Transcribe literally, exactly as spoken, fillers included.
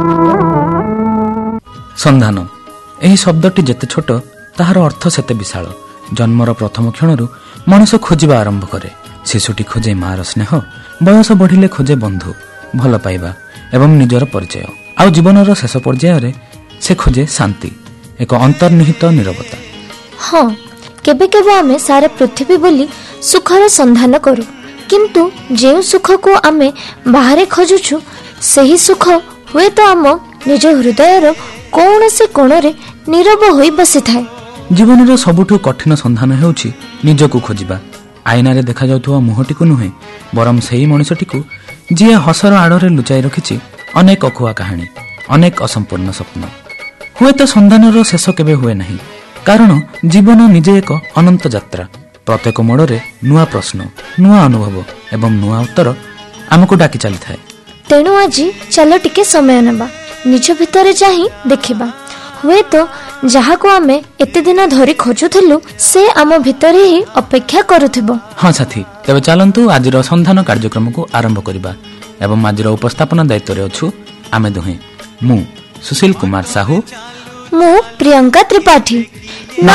ସନ୍ଧାନ ଏହି ଶବ୍ଦଟି ଯେତେ ଛୋଟ ତାହାର ଅର୍ଥ ସେତେ ବିଶାଳ। ଜନ୍ମର ପ୍ରଥମ କ୍ଷଣରୁ ମଣିଷ ଖୋଜିବା ଆରମ୍ଭ କରେ। ଶିଶୁଟି ଖୋଜେ ମାର ସ୍ନେହ, ବୟସ ବଢିଲେ ଖୋଜେ ବନ୍ଧୁ, ଭଲ ପାଇବା ଏବଂ ନିଜର ପରିଚୟ। ଆଉ ଜୀବନର ଶେଷ ପର୍ଯ୍ୟାୟରେ ସେ ଖୋଜେ ଶାନ୍ତି, ଏକ ଅନ୍ତର୍ନିହିତ ନିରବତା। ହଁ, କେବେ କେବେ ଆମେ ସାରା ପୃଥିବୀ ବୋଲି ସୁଖର ସନ୍ଧାନ କରୁ, କିନ୍ତୁ ଯେଉଁ ସୁଖକୁ ଆମେ ବାହାରେ ଖୋଜୁଛୁ ସେହି ସୁଖ ହୁଏତ ଆମ ନିଜ ହୃଦୟର କୌଣସି କୋଣରେ ନୀରବ ହୋଇ ବସିଥାଏ। ଜୀବନର ସବୁଠୁ କଠିନ ସନ୍ଧାନ ହେଉଛି ନିଜକୁ ଖୋଜିବା। ଆଇନାରେ ଦେଖାଯାଉଥିବା ମୁହଁଟିକୁ ନୁହେଁ, ବରଂ ସେହି ମଣିଷଟିକୁ ଯିଏ ହସର ଆଡ଼ରେ ଲୁଚାଇ ରଖିଛି ଅନେକ ଅକୁହା କାହାଣୀ, ଅନେକ ଅସମ୍ପୂର୍ଣ୍ଣ ସ୍ୱପ୍ନ। ହୁଏତ ସନ୍ଧାନର ଶେଷ କେବେ ହୁଏ ନାହିଁ, କାରଣ ଜୀବନ ନିଜେ ଏକ ଅନନ୍ତ ଯାତ୍ରା। ପ୍ରତ୍ୟେକ ମୋଡ଼ରେ ନୂଆ ପ୍ରଶ୍ନ, ନୂଆ ଅନୁଭବ ଏବଂ ନୂଆ ଉତ୍ତର ଆମକୁ ଡାକି ଚାଲିଥାଏ। ତେଣୁ ଆଜି ଚାଲ ଟିକେ ସମୟ ନେବା, ନିଜ ଭିତରେ ଚାହିଁ ଦେଖିବା, ହୁଏତ ଯାହାକୁ ଆମେ ଏତେ ଦିନ ଧରି ଖୋଜୁଥିଲୁ ସେ ଆମ ଭିତରେ ହିଁ ଅପେକ୍ଷା କରୁଥିବ। ହଁ ସାଥୀ, ତେବେ ଚାଲନ୍ତୁ ଆଜିର ସନ୍ଧାନ କାର୍ଯ୍ୟକ୍ରମକୁ ଆରମ୍ଭ କରିବା। ଏବଂ ଆଜିର ଉପସ୍ଥାପନା ଦାୟିତ୍ୱରେ ଅଛୁ ଆମେ ଦୁହେଁ, ମୁଁ ସୁଶୀଲ କୁମାର ସାହୁ, ମୁଁ ପ୍ରିୟଙ୍କା ତ୍ରିପାଠୀ।